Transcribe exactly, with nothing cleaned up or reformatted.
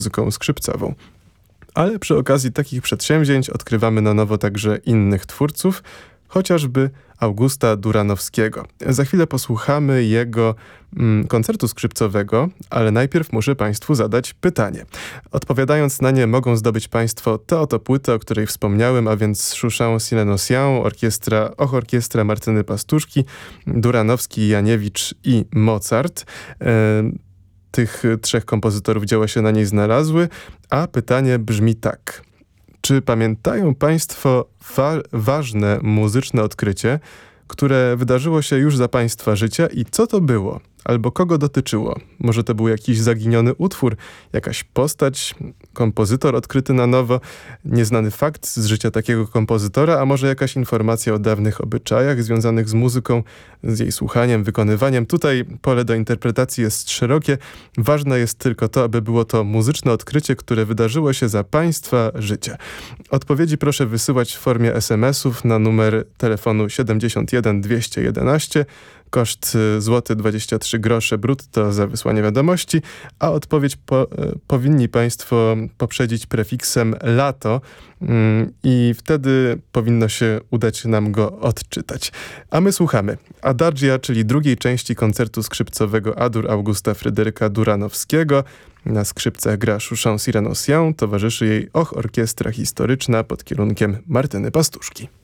muzyką skrzypcową. Ale przy okazji takich przedsięwzięć odkrywamy na nowo także innych twórców, chociażby Augusta Duranowskiego. Za chwilę posłuchamy jego mm, koncertu skrzypcowego, ale najpierw muszę Państwu zadać pytanie. Odpowiadając na nie mogą zdobyć Państwo tę oto płytę, o której wspomniałem, a więc Chouchan Cyren-Océan, orkiestra, och, orkiestra Martyny Pastuszki, Duranowski, Janiewicz i Mozart. E, tych trzech kompozytorów dzieła się na niej znalazły, a pytanie brzmi tak. Czy pamiętają Państwo wa- ważne muzyczne odkrycie, które wydarzyło się już za Państwa życia i co to było? Albo kogo dotyczyło? Może to był jakiś zaginiony utwór, jakaś postać, kompozytor odkryty na nowo, nieznany fakt z życia takiego kompozytora, a może jakaś informacja o dawnych obyczajach związanych z muzyką, z jej słuchaniem, wykonywaniem. Tutaj pole do interpretacji jest szerokie. Ważne jest tylko to, aby było to muzyczne odkrycie, które wydarzyło się za Państwa życia. Odpowiedzi proszę wysyłać w formie es em esów na numer telefonu siedemdziesiąt jeden dwieście jedenaście. Koszt złoty dwadzieścia trzy grosze brutto za wysłanie wiadomości, a odpowiedź po, powinni Państwo poprzedzić prefiksem lato mm, i wtedy powinno się udać nam go odczytać. A my słuchamy Adagia, czyli drugiej części koncertu skrzypcowego A-dur Augusta Fryderyka Duranowskiego. Na skrzypcach gra Chouchan Cyren-Océan, towarzyszy jej och orkiestra historyczna pod kierunkiem Martyny Pastuszki.